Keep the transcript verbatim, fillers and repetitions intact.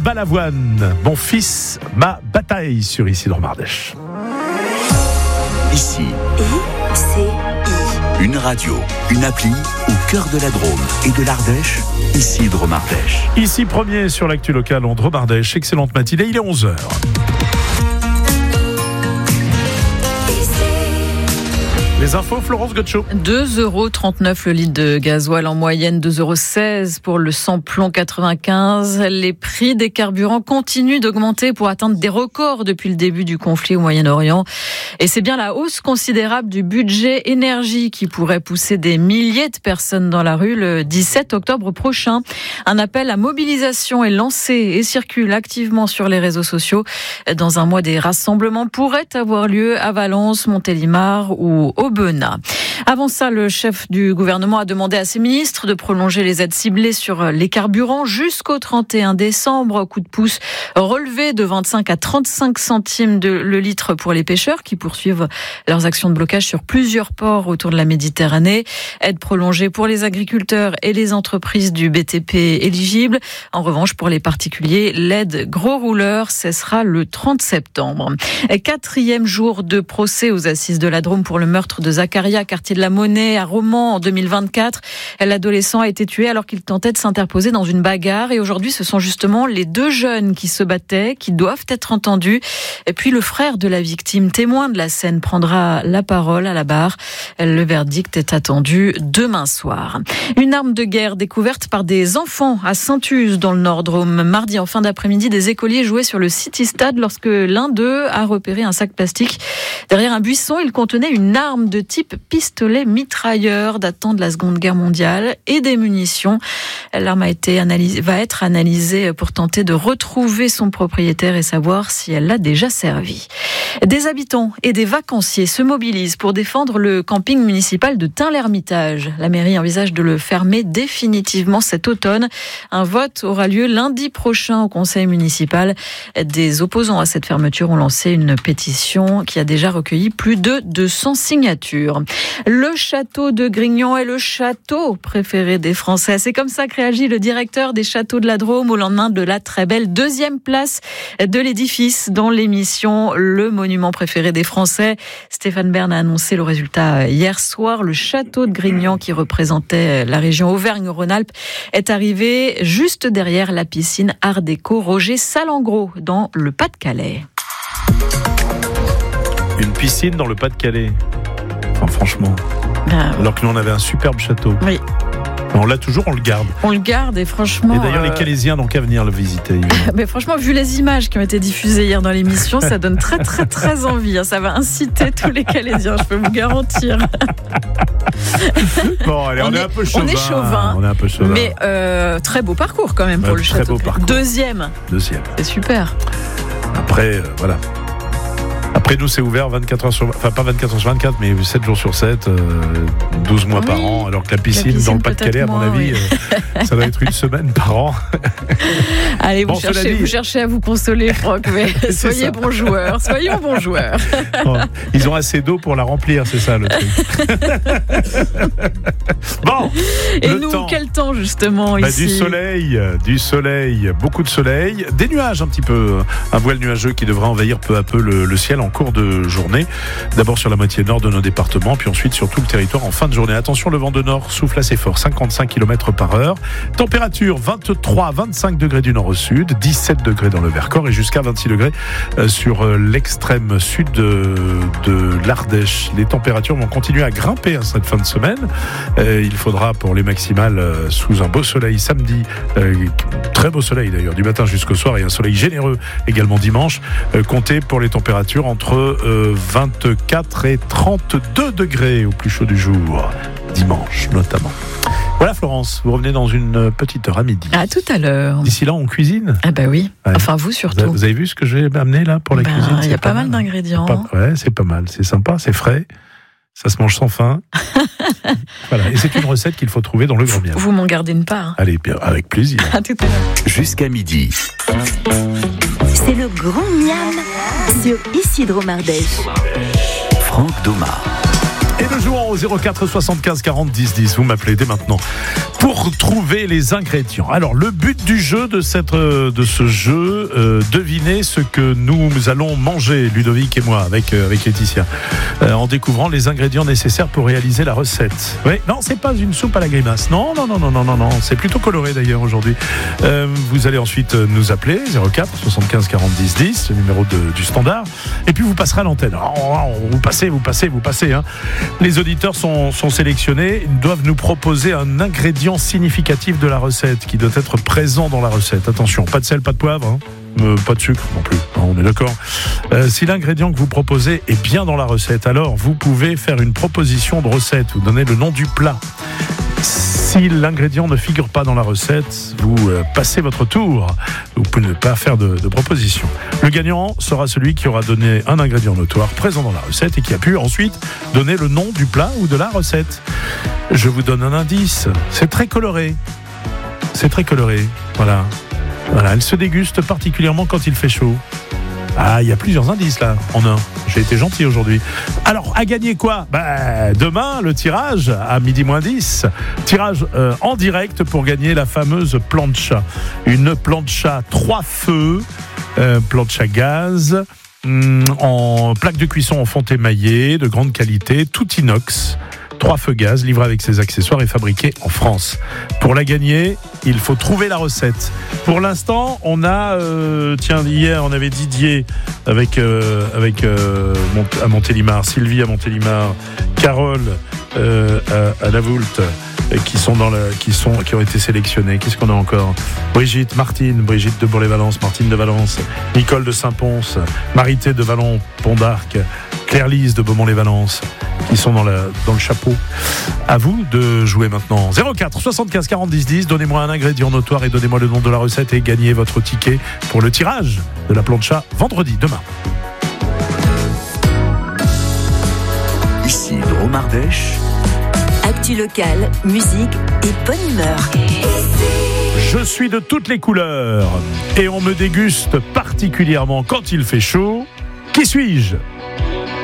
Balavoine. Mon fils, ma bataille sur Isidro Mardèche. Ici, I C I. une radio, une appli au cœur de la Drôme et de l'Ardèche. Isidro Mardèche. Ici premier sur l'actu locale en Drôme Ardèche. Excellente matinée, il est onze heures. Les infos, Florence Gotcho. deux euros trente-neuf le litre de gasoil en moyenne, deux euros seize pour le samplon quatre-vingt-quinze. Les prix des carburants continuent d'augmenter pour atteindre des records depuis le début du conflit au Moyen-Orient. Et c'est bien la hausse considérable du budget énergie qui pourrait pousser des milliers de personnes dans la rue le dix-sept octobre prochain. Un appel à mobilisation est lancé et circule activement sur les réseaux sociaux. Dans un mois, des rassemblements pourraient avoir lieu à Valence, Montélimar ou Aubenas. Avant ça, le chef du gouvernement a demandé à ses ministres de prolonger les aides ciblées sur les carburants jusqu'au trente et un décembre. Coup de pouce relevé de vingt-cinq à trente-cinq centimes de le litre pour les pêcheurs qui poursuivent leurs actions de blocage sur plusieurs ports autour de la Méditerranée. Aide prolongée pour les agriculteurs et les entreprises du B T P éligibles. En revanche, pour les particuliers, l'aide gros rouleurs cessera le trente septembre. Quatrième jour de procès aux assises de la Drôme pour le meurtre de Zacharia, quartier de la Monnaie à Romans en deux mille vingt-quatre. L'adolescent a été tué alors qu'il tentait de s'interposer dans une bagarre. Et aujourd'hui, ce sont justement les deux jeunes qui se battaient, qui doivent être entendus. Et puis le frère de la victime, témoin de la scène, prendra la parole à la barre. Le verdict est attendu demain soir. Une arme de guerre découverte par des enfants à Saint-Uz dans le Nord-Drôme. Mardi en fin d'après-midi, des écoliers jouaient sur le City Stade lorsque l'un d'eux a repéré un sac plastique. Derrière un buisson, il contenait une arme de type pistolet mitrailleur datant de la Seconde Guerre mondiale et des munitions. L'arme a été analysée, va être analysée pour tenter de retrouver son propriétaire et savoir si elle l'a déjà servi. Des habitants et des vacanciers se mobilisent pour défendre le camping municipal de Tain-l'Hermitage. La mairie envisage de le fermer définitivement cet automne. Un vote aura lieu lundi prochain au conseil municipal. Des opposants à cette fermeture ont lancé une pétition qui a déjà recueilli plus de deux cents signatures. Le château de Grignan est le château préféré des Français. C'est comme ça que réagit le directeur des châteaux de la Drôme au lendemain de la très belle deuxième place de l'édifice dans l'émission Le monument préféré des Français. Stéphane Bern a annoncé le résultat hier soir. Le château de Grignan, qui représentait la région Auvergne-Rhône-Alpes, est arrivé juste derrière la piscine Art déco Roger Salengro dans le Pas-de-Calais. Une piscine dans le Pas-de-Calais. Enfin, franchement. Ah, Alors que nous, on avait un superbe château. oui. On l'a toujours, on le garde. On le garde et franchement... Et d'ailleurs, euh... les Calaisiens n'ont qu'à venir le visiter. Mais franchement, vu les images qui ont été diffusées hier dans l'émission, ça donne très très très envie. Ça va inciter tous les Calaisiens, je peux vous garantir. Bon, allez, on, on est, est un peu chauvin. On est chauvin. On est un peu chauvin. Mais euh, très beau parcours quand même pour euh, le très château. Beau parcours. Deuxième. Deuxième. C'est super. Après, euh, voilà. Après, nous, c'est ouvert vingt-quatre heures sur... Enfin, pas vingt-quatre heures sur vingt-quatre, mais sept jours sur sept, euh, douze mois oui, par an. Alors que la piscine, la piscine dans le Pas-de-Calais, à mon avis, oui. euh, ça va être une semaine par an. Allez, vous, bon, cherchez, dit... vous cherchez à vous consoler, Franck, mais soyez bons joueurs. Soyons bons joueurs. Bon, ils ont assez d'eau pour la remplir, c'est ça le truc. Bon. Et nous, temps. Quel temps, justement, bah, ici? Du soleil, du soleil, beaucoup de soleil. Des nuages, un petit peu. Un voile nuageux qui devrait envahir peu à peu le, le ciel en cours de journée. D'abord sur la moitié nord de nos départements, puis ensuite sur tout le territoire en fin de journée. Attention, le vent de nord souffle assez fort, cinquante-cinq kilomètres par heure. Température vingt-trois à vingt-cinq degrés du nord au sud, dix-sept degrés dans le Vercors et jusqu'à vingt-six degrés sur l'extrême sud de, de l'Ardèche. Les températures vont continuer à grimper à cette fin de semaine. Euh, il faudra pour les maximales, euh, sous un beau soleil samedi, euh, très beau soleil d'ailleurs, du matin jusqu'au soir, et un soleil généreux également dimanche, euh, compter pour les températures entre euh, vingt-quatre et trente-deux degrés au plus chaud du jour, dimanche notamment. Voilà Florence, vous revenez dans une petite heure à midi. À tout à l'heure. D'ici là, on cuisine. Ah bah oui, ouais. Enfin vous surtout. Vous avez vu ce que j'ai amené là pour la ben, cuisine? Il y a pas, pas mal d'ingrédients. Pas, ouais, c'est pas mal, c'est sympa, c'est frais. Ça se mange sans faim. Voilà. Et c'est une recette qu'il faut trouver dans le Grand Miam. Vous m'en gardez une part. Allez, bien, avec plaisir. À tout à l'heure. Jusqu'à midi. C'est le Grand Miam sur Isidro Mardèche. Franck Doma. Et nous jouons au zéro quatre soixante-quinze quarante dix dix. Vous m'appelez dès maintenant Pour trouver les ingrédients. Alors, le but du jeu, de, cette, de ce jeu, euh, devinez ce que nous allons manger, Ludovic et moi, avec, euh, avec Laetitia, euh, en découvrant les ingrédients nécessaires pour réaliser la recette. Oui, non, c'est pas une soupe à la grimace. Non, non, non, non, non, non, non. C'est plutôt coloré d'ailleurs aujourd'hui. Euh, vous allez ensuite nous appeler, zéro quatre soixante-quinze quarante dix dix, le numéro de, du standard, et puis vous passerez à l'antenne. Oh, vous passez, vous passez, vous passez. Hein. Les auditeurs sont, sont sélectionnés, ils doivent nous proposer un ingrédient significatif de la recette qui doit être présent dans la recette. Attention, pas de sel, pas de poivre, hein. euh, pas de sucre non plus, on est d'accord. Euh, si l'ingrédient que vous proposez est bien dans la recette, alors vous pouvez faire une proposition de recette, vous donnez le nom du plat. Si l'ingrédient ne figure pas dans la recette, vous euh, passez votre tour. Vous pouvez ne pas faire de, de proposition. Le gagnant sera celui qui aura donné un ingrédient notoire présent dans la recette et qui a pu ensuite donner le nom du plat ou de la recette. Je vous donne un indice. C'est très coloré. C'est très coloré. Voilà. Voilà. Elle se déguste particulièrement quand il fait chaud. Ah, il y a plusieurs indices là, en un. J'ai été gentil aujourd'hui. Alors, à gagner quoi ? Ben, demain, le tirage à midi moins dix. Tirage euh, en direct pour gagner la fameuse plancha. Une plancha trois feux, euh, plancha gaz, hum, en plaque de cuisson en fonte émaillée, de grande qualité, tout inox. Trois feux gaz, livré avec ses accessoires et fabriqué en France. Pour la gagner, il faut trouver la recette. Pour l'instant, on a, euh, tiens, hier, on avait Didier avec, euh, avec euh, Mont- à Montélimar, Sylvie à Montélimar, Carole euh, à, à La Voulte, qui sont dans le, qui sont, qui ont été sélectionnés. Qu'est-ce qu'on a encore ? Brigitte, Martine, Brigitte de Bourg-les-Valences, Martine de Valence, Nicole de Saint-Pons, Marité de Vallon-Pont d'Arc, Claire-Lise de Beaumont-les-Valences, qui sont dans, la, dans le chapeau. À vous de jouer maintenant. zéro quatre soixante-quinze quarante dix dix, donnez-moi un ingrédient notoire et donnez-moi le nom de la recette et gagnez votre ticket pour le tirage de la plancha vendredi, demain. Ici Dromardèche. Actu locale, musique et bonne humeur. Je suis de toutes les couleurs et on me déguste particulièrement quand il fait chaud. Qui suis-je ?